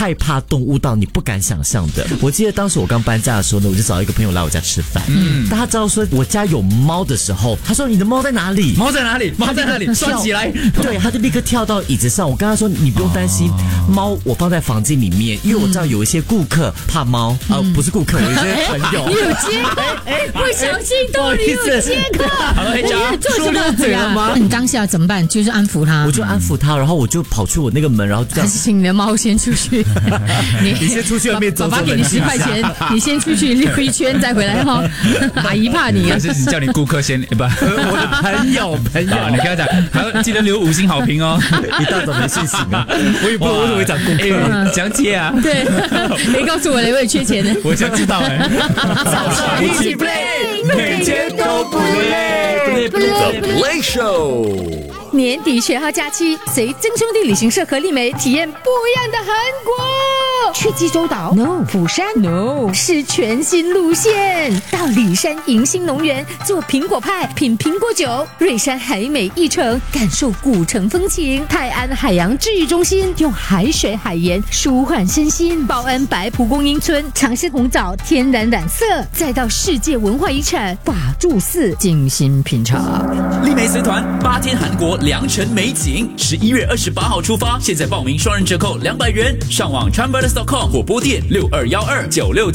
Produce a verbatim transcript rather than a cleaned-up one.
害怕动物到你不敢想象的。我记得当时我刚搬家的时候呢，我就找一个朋友来我家吃饭。嗯，当他知道说我家有猫的时候，他说你的猫在哪里？ 猫在哪里？猫在哪里？算起来。 对，他就立刻跳到椅子上。我跟他说你不用担心，猫我放在房间里面，因为我知道有一些顾客怕猫啊、呃，不是顾客，有一些朋友。 你有接客，不小心都你有接客。 好了，黑渣， 说溜嘴了吗？你当下怎么办？就是安抚他。 我就安抚他，然后我就跑去我那个门，然后就这样。 还是请你的猫先出去。 你你先出去外面走走。 爸爸给你十块钱，你先出去溜一圈再回来哈。阿姨怕你啊。 还是叫你顾客先不？ 我的朋友朋友， 你跟他讲，还要记得留五星好评哦。 一大早没睡醒啊，我也不知道为什么会讲顾客， 讲解啊。 对，没告诉我嘞，我也缺钱呢。 我想知道哎。 一起 play， 每天都不累。 The Play Show。 年底学号假期，随曾兄弟旅行社和丽梅体验不一样的韩国。去济州岛 ？No。釜山 ？No。是全新路线，到里山迎新农园做苹果派，品苹果酒；瑞山海美一城感受古城风情；泰安海洋治愈中心用海水海盐舒缓身心；报恩白蒲公英村尝试红枣天然染色，再到世界文化遗产法住寺精心品尝。 丽梅随团八天韩国良辰美景，十一月二十八号出发，现在报名双人折扣两百元，上网 Chambers dot com 或拨电六二一二九六。